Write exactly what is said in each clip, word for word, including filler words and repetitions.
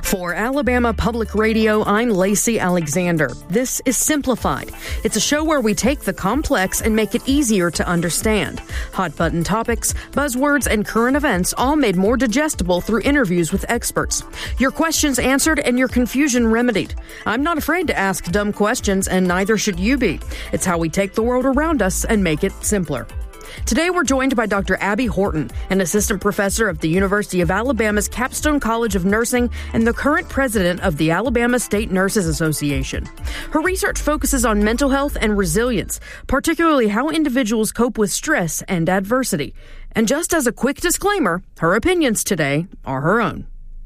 For Alabama Public Radio, I'm Lacey Alexander. This is Simplified. It's a show where we take the complex and make it easier to understand. Hot button topics, buzzwords, and current events all made more digestible through interviews with experts. Your questions answered and your confusion remedied. I'm not afraid to ask dumb questions, and neither should you be. It's how we take the world around us and make it simpler. Today, we're joined by Doctor Abby Horton, an assistant professor of the University of Alabama's Capstone College of Nursing and the current president of the Alabama State Nurses Association. Her research focuses on mental health and resilience, particularly how individuals cope with stress and adversity. And just as a quick disclaimer, her opinions today are her own.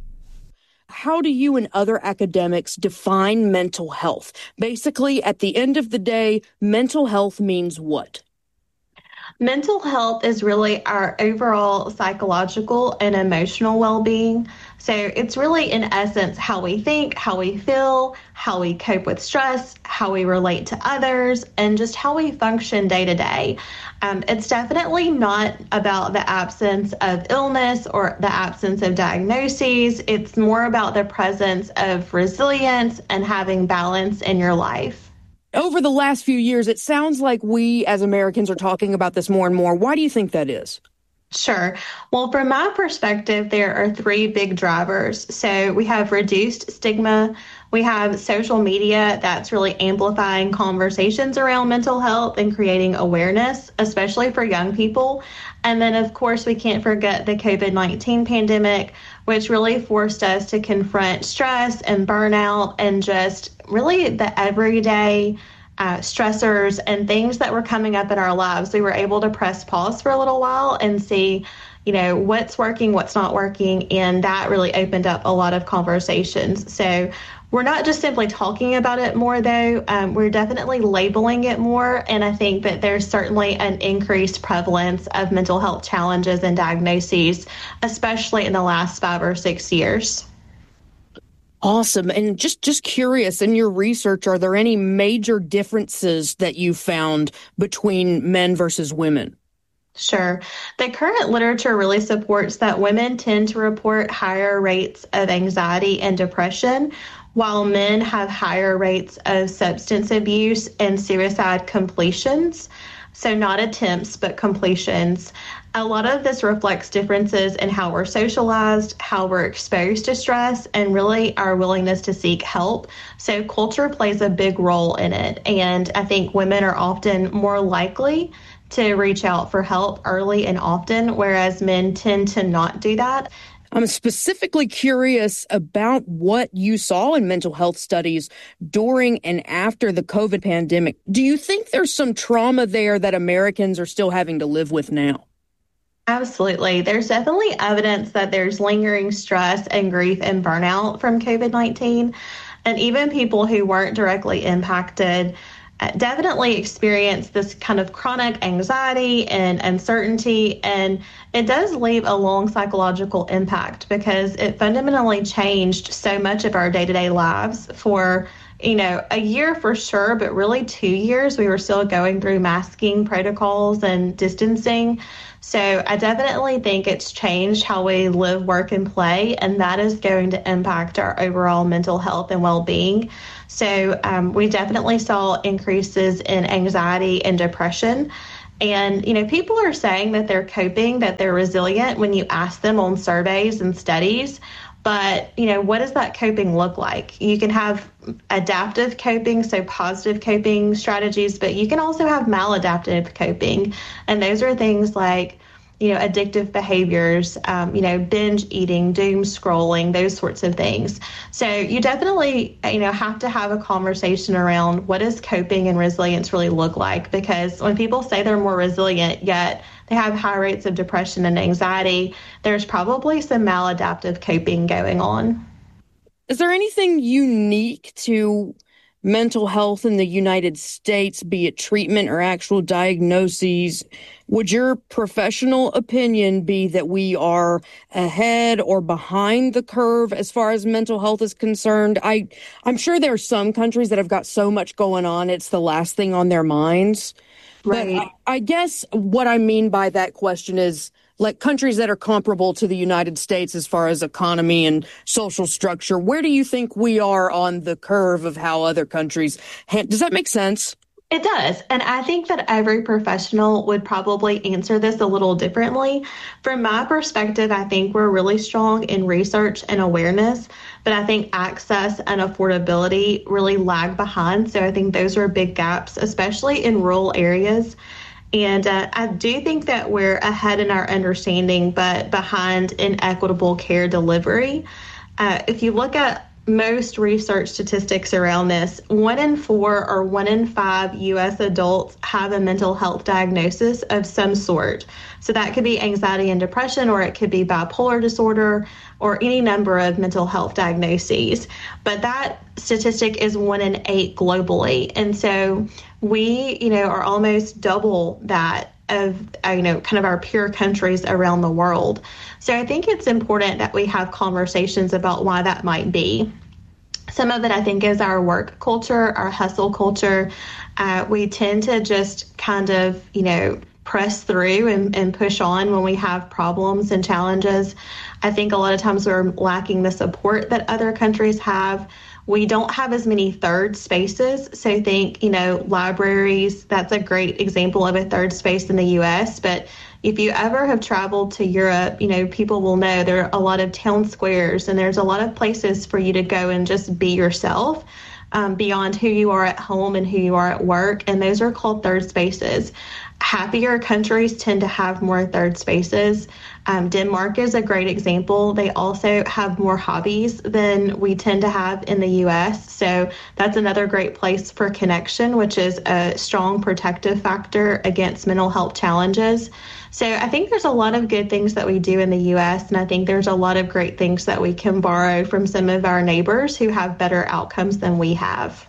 How do you and other academics define mental health? Basically, at the end of the day, mental health means what? Mental health is really our overall psychological and emotional well-being. So it's really, in essence, how we think, how we feel, how we cope with stress, how we relate to others, and just how we function day to day. Um, it's definitely not about the absence of illness or the absence of diagnoses. It's more about the presence of resilience and having balance in your life. Over the last few years, it sounds like we as Americans are talking about this more and more. Why do you think that is? Sure. Well, from my perspective, there are three big drivers. So we have reduced stigma. We have social media that's really amplifying conversations around mental health and creating awareness, especially for young people. And then, of course, we can't forget the COVID nineteen pandemic, which really forced us to confront stress and burnout and just really the everyday uh, stressors and things that were coming up in our lives. We were able to press pause for a little while and see, you know, what's working, what's not working. And that really opened up a lot of conversations. So we're not just simply talking about it more, though. Um, we're definitely labeling it more. And I think that there's certainly an increased prevalence of mental health challenges and diagnoses, especially in the last five or six years. Awesome. And just, just curious, in your research, are there any major differences that you found between men versus women? Sure. The current literature really supports that women tend to report higher rates of anxiety and depression, while men have higher rates of substance abuse and suicide completions. So not attempts, but completions. A lot of this reflects differences in how we're socialized, how we're exposed to stress, and really our willingness to seek help. So culture plays a big role in it. And I think women are often more likely to reach out for help early and often, whereas men tend to not do that. I'm specifically curious about what you saw in mental health studies during and after the COVID pandemic. Do you think there's some trauma there that Americans are still having to live with now? Absolutely. There's definitely evidence that there's lingering stress and grief and burnout from COVID nineteen. And even people who weren't directly impacted definitely experience this kind of chronic anxiety and uncertainty. And it does leave a long psychological impact because it fundamentally changed so much of our day-to-day lives for, you know, a year for sure, but really two years. We were still going through masking protocols and distancing. So I definitely think it's changed how we live, work, and play, and that is going to impact our overall mental health and well-being. So um, we definitely saw increases in anxiety and depression. And, you know, people are saying that they're coping, that they're resilient when you ask them on surveys and studies. But, you know, what does that coping look like? You can have adaptive coping, so positive coping strategies, but you can also have maladaptive coping. And those are things like, you know, addictive behaviors, um, you know, binge eating, doom scrolling, those sorts of things. So you definitely, you know, have to have a conversation around what does coping and resilience really look like? Because when people say they're more resilient, yet they have high rates of depression and anxiety, there's probably some maladaptive coping going on. Is there anything unique to mental health in the United States, be it treatment or actual diagnoses? Would your professional opinion be that we are ahead or behind the curve as far as mental health is concerned? I, I'm sure there are some countries that have got so much going on, it's the last thing on their minds. Right. But I, I guess what I mean by that question is, like countries that are comparable to the United States as far as economy and social structure, where do you think we are on the curve of how other countries ha- does that make sense? It does. And I think that every professional would probably answer this a little differently. From my perspective, I think we're really strong in research and awareness, but I think access and affordability really lag behind. So I think those are big gaps, especially in rural areas. And uh, I do think that we're ahead in our understanding, but behind in equitable care delivery. Uh, if you look at most research statistics around this, one in four or one in five U S adults have a mental health diagnosis of some sort. So that could be anxiety and depression, or it could be bipolar disorder, or any number of mental health diagnoses. But that statistic is one in eight globally. And so we, you know, are almost double that of, uh, you know, kind of our peer countries around the world. So I think it's important that we have conversations about why that might be. Some of it, I think, is our work culture, our hustle culture. Uh, we tend to just kind of, you know, press through and, and push on when we have problems and challenges. I think a lot of times we're lacking the support that other countries have. We don't have as many third spaces. So think, you know, libraries, that's a great example of a third space in the U S. But if you ever have traveled to Europe, you know, people will know there are a lot of town squares and there's a lot of places for you to go and just be yourself um, beyond who you are at home and who you are at work. And those are called third spaces. Happier countries tend to have more third spaces. Um, Denmark is a great example. They also have more hobbies than we tend to have in the U S. So that's another great place for connection, which is a strong protective factor against mental health challenges. So I think there's a lot of good things that we do in the U S, and I think there's a lot of great things that we can borrow from some of our neighbors who have better outcomes than we have.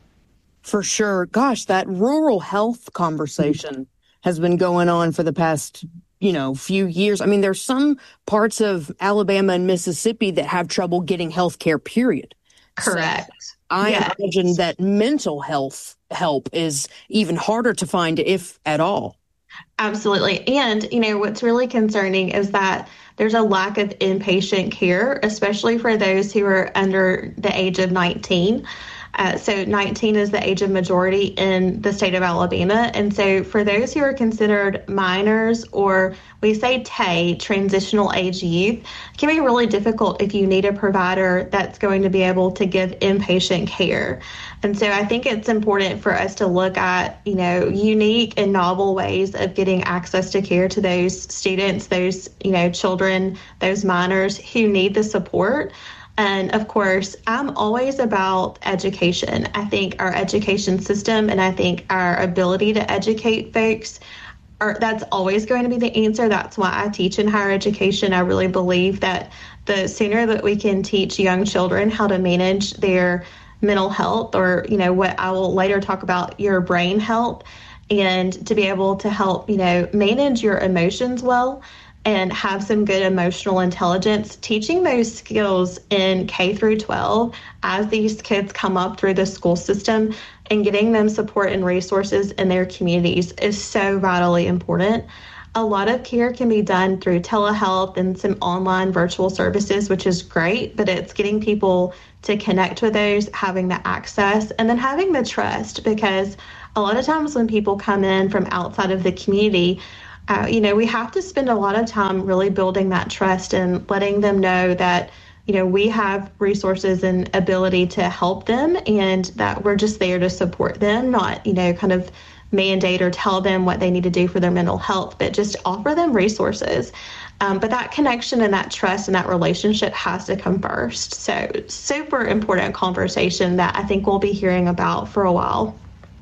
For sure. Gosh, that rural health conversation has been going on for the past, you know, few years. I mean, there's some parts of Alabama and Mississippi that have trouble getting health care, period. Correct. So I yes. imagine that mental health help is even harder to find, if at all. Absolutely. And, you know, what's really concerning is that there's a lack of inpatient care, especially for those who are under the age of nineteen. Uh, so nineteen is the age of majority in the state of Alabama. And so for those who are considered minors, or we say T A, transitional age youth, it can be really difficult if you need a provider that's going to be able to give inpatient care. And so I think it's important for us to look at, you know, unique and novel ways of getting access to care to those students, those, you know, children, those minors who need the support. And of course, I'm always about education. I think our education system and I think our ability to educate folks, are, that's always going to be the answer. That's why I teach in higher education. I really believe that the sooner that we can teach young children how to manage their mental health, or, you know, what I will later talk about, your brain health, and to be able to help, you know, manage your emotions well, and have some good emotional intelligence, teaching those skills in K through twelve as these kids come up through the school system, and getting them support and resources in their communities is so vitally important. A lot of care can be done through telehealth and some online virtual services, which is great, but it's getting people to connect with those, having the access, and then having the trust, because a lot of times when people come in from outside of the community, Uh, you know, we have to spend a lot of time really building that trust and letting them know that, you know, we have resources and ability to help them, and that we're just there to support them, not, you know, kind of mandate or tell them what they need to do for their mental health, but just offer them resources. Um, but that connection and that trust and that relationship has to come first. So super important conversation that I think we'll be hearing about for a while.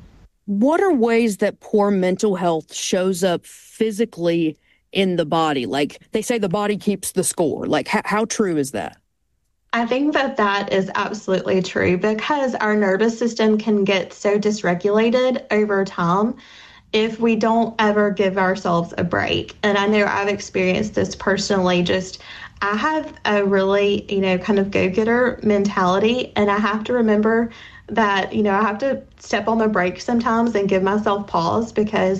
What are ways that poor mental health shows up physically in the body? Like they say the body keeps the score. Like how, how true is that? I think that that is absolutely true, because our nervous system can get so dysregulated over time if we don't ever give ourselves a break. And I know I've experienced this personally. Just I have a really, you know, kind of go-getter mentality, and I have to remember that, you know, I have to step on the brakes sometimes and give myself pause, because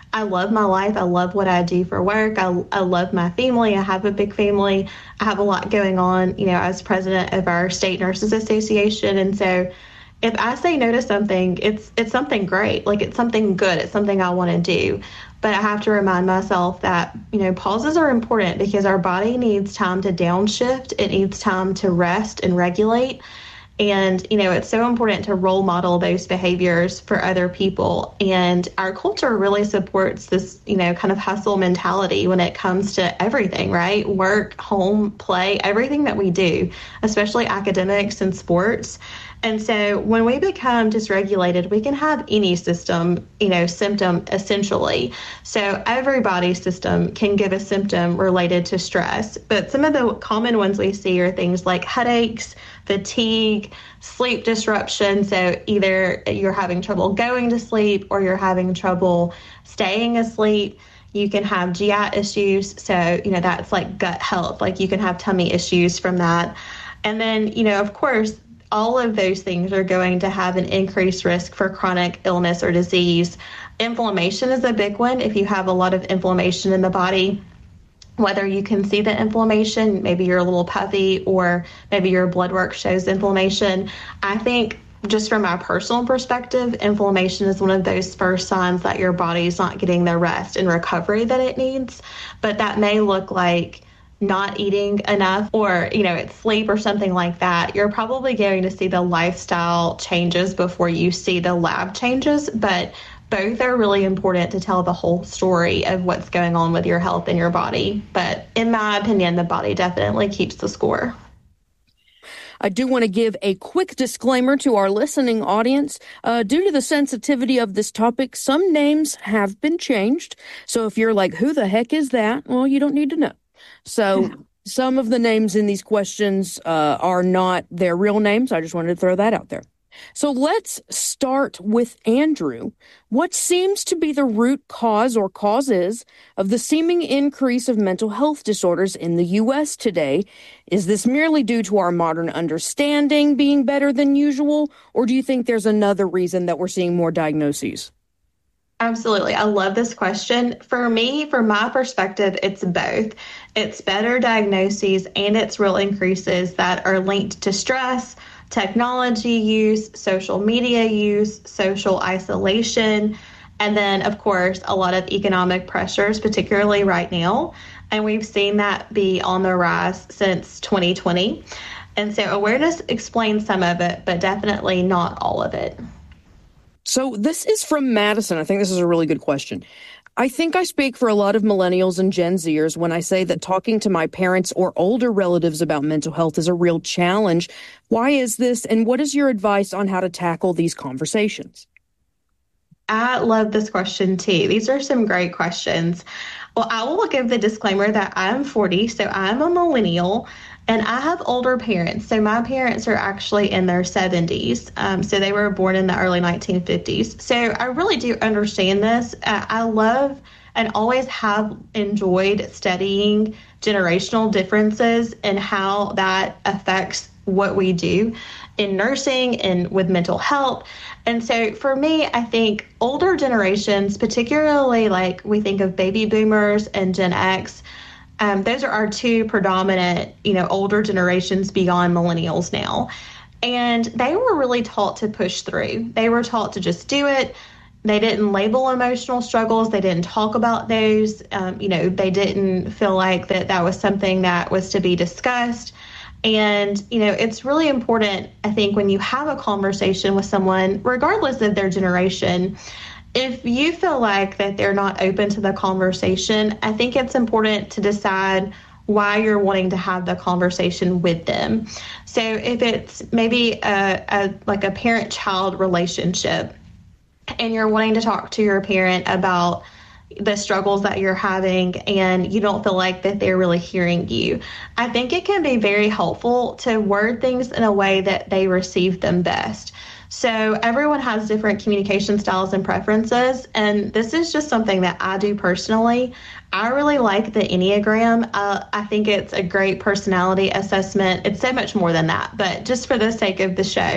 I love my life. I love what I do for work. I, I love my family. I have a big family. I have a lot going on, you know, as president of our state nurses association. And so if I say no to something, it's it's something great. Like, it's something good. It's something I want to do. But I have to remind myself that, you know, pauses are important because our body needs time to downshift. It needs time to rest and regulate. And, you know, it's so important to role model those behaviors for other people. And our culture really supports this, you know, kind of hustle mentality when it comes to everything, right? Work, home, play, everything that we do, especially academics and sports. And so when we become dysregulated, we can have any system, you know, symptom essentially. So everybody's system can give a symptom related to stress. But some of the common ones we see are things like headaches, fatigue, sleep disruption. So either you're having trouble going to sleep or you're having trouble staying asleep. You can have G I issues. So, you know, that's like gut health. Like, you can have tummy issues from that. And then, you know, of course, all of those things are going to have an increased risk for chronic illness or disease. Inflammation is a big one. If you have a lot of inflammation in the body, whether you can see the inflammation, maybe you're a little puffy, or maybe your blood work shows inflammation. I think, just from my personal perspective, inflammation is one of those first signs that your body's not getting the rest and recovery that it needs. But that may look like not eating enough, or, you know, it's sleep or something like that. You're probably going to see the lifestyle changes before you see the lab changes, but both are really important to tell the whole story of what's going on with your health and your body. But in my opinion, the body definitely keeps the score. I do want to give a quick disclaimer to our listening audience. Uh, due to the sensitivity of this topic, some names have been changed. So if you're like, who the heck is that? Well, you don't need to know. So some of the names in these questions uh, are not their real names. I just wanted to throw that out there. So let's start with Andrew. What seems to be the root cause or causes of the seeming increase of mental health disorders in the U S today? Is this merely due to our modern understanding being better than usual, or do you think there's another reason that we're seeing more diagnoses? Absolutely. I love this question. For me, from my perspective, it's both. It's better diagnoses and it's real increases that are linked to stress, technology use, social media use, social isolation, and then, of course, a lot of economic pressures, particularly right now. And we've seen that be on the rise since twenty twenty. And so awareness explains some of it, but definitely not all of it. So this is from Madison. I think this is a really good question. I think I speak for a lot of millennials and Gen Zers when I say that talking to my parents or older relatives about mental health is a real challenge. Why is this, and what is your advice on how to tackle these conversations? I love this question too. These are some great questions. Well, I will give the disclaimer that I'm forty, so I'm a millennial. And I have older parents. So my parents are actually in their seventies. Um, so they were born in the early nineteen fifties. So I really do understand this. Uh, I love and always have enjoyed studying generational differences and how that affects what we do in nursing and with mental health. And so for me, I think older generations, particularly like we think of baby boomers and Gen X, Um, those are our two predominant, you know, older generations beyond millennials now. And they were really taught to push through. They were taught to just do it. They didn't label emotional struggles. They didn't talk about those. Um, you know, they didn't feel like that that was something that was to be discussed. And, you know, it's really important, I think, when you have a conversation with someone, regardless of their generation, if you feel like that they're not open to the conversation, I think it's important to decide why you're wanting to have the conversation with them. So if it's maybe a, a like a parent-child relationship and you're wanting to talk to your parent about the struggles that you're having and you don't feel like that they're really hearing you, I think it can be very helpful to word things in a way that they receive them best. So everyone has different communication styles and preferences, and this is just something that I do personally. I really like the Enneagram. Uh, I think it's a great personality assessment. It's so much more than that, but just for the sake of the show,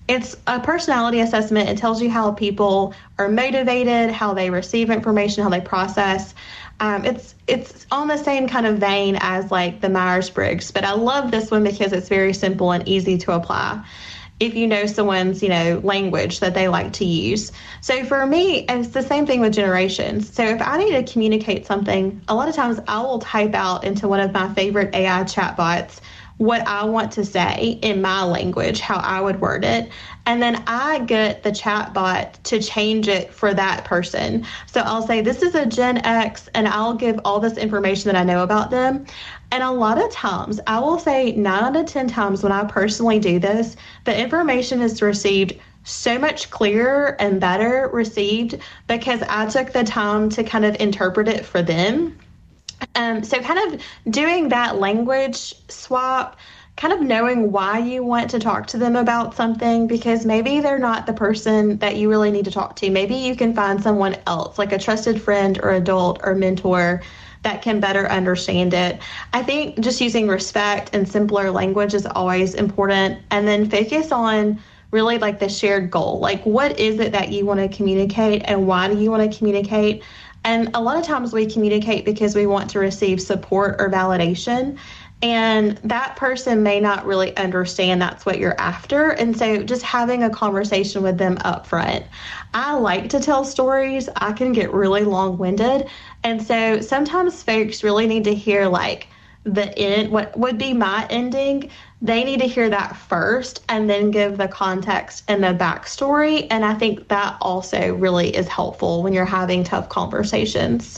It's a personality assessment. It tells you how people are motivated, how they receive information, how they process. Um, it's it's on the same kind of vein as like the Myers-Briggs, but I love this one because it's very simple and easy to apply if you know someone's, you know, language that they like to use. So for me, it's the same thing with generations. So if I need to communicate something, a lot of times I will type out into one of my favorite A I chatbots what I want to say in my language, how I would word it. And then I get the chatbot to change it for that person. So I'll say, this is a Gen X, and I'll give all this information that I know about them. And a lot of times, I will say nine out of ten times when I personally do this, the information is received so much clearer and better received because I took the time to kind of interpret it for them. Um, so kind of doing that language swap, kind of knowing why you want to talk to them about something, because maybe they're not the person that you really need to talk to. Maybe you can find someone else, like a trusted friend or adult or mentor, that can better understand it. I think just using respect and simpler language is always important. And then focus on really like the shared goal. Like, what is it that you want to communicate and why do you want to communicate? And a lot of times we communicate because we want to receive support or validation. And that person may not really understand that's what you're after. And so just having a conversation with them up front. I like to tell stories. I can get really long-winded. And so sometimes folks really need to hear like the end, what would be my ending. They need to hear that first and then give the context and the backstory. And I think that also really is helpful when you're having tough conversations.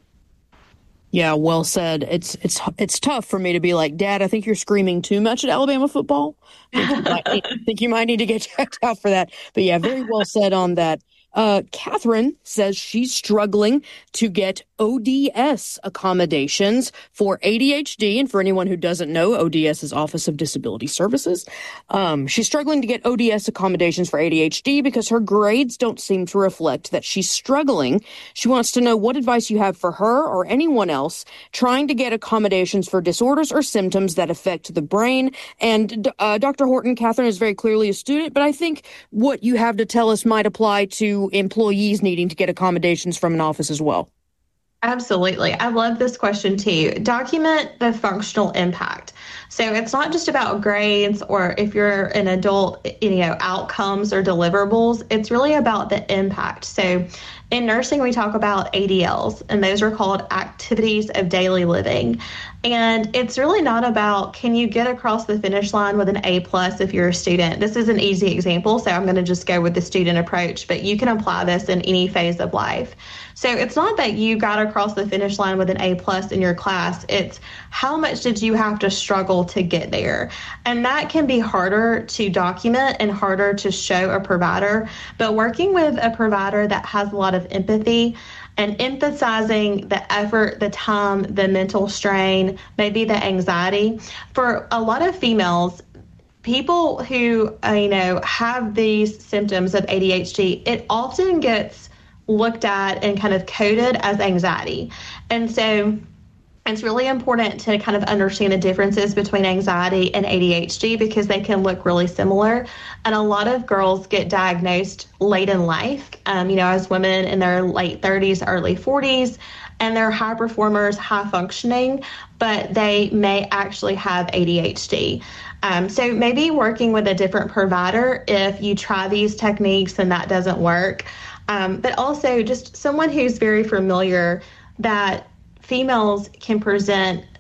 Yeah, well said. It's it's it's tough for me to be like, Dad, I think you're screaming too much at Alabama football. I think you might need, think you might need to get checked out for that. But yeah, very well said on that. Uh, Catherine says she's struggling to get O D S accommodations for A D H D. And for anyone who doesn't know, O D S is Office of Disability Services. Um, she's struggling to get O D S accommodations for A D H D because her grades don't seem to reflect that she's struggling. She wants to know what advice you have for her or anyone else trying to get accommodations for disorders or symptoms that affect the brain. And uh, Doctor Horton, Catherine is very clearly a student, but I think what you have to tell us might apply to employees needing to get accommodations from an office as well. Absolutely. I love this question too. Document the functional impact. So it's not just about grades or if you're an adult, you know, outcomes or deliverables. It's really about the impact. So in nursing, we talk about A D Ls, and those are called activities of daily living. And it's really not about, can you get across the finish line with an A plus if you're a student? This is an easy example, so I'm going to just go with the student approach, but you can apply this in any phase of life. So it's not that you got across the finish line with an A plus in your class. It's how much did you have to struggle to get there? And that can be harder to document and harder to show a provider. But working with a provider that has a lot of empathy and emphasizing the effort, the time, the mental strain, maybe the anxiety. For a lot of females, people who, uh, you know, have these symptoms of A D H D, it often gets looked at and kind of coded as anxiety. And so it's really important to kind of understand the differences between anxiety and A D H D because they can look really similar. And a lot of girls get diagnosed late in life, um, you know, as women in their late thirties, early forties, and they're high performers, high functioning, but they may actually have A D H D. Um, so maybe working with a different provider if you try these techniques and that doesn't work. Um, but also just someone who's very familiar that females can present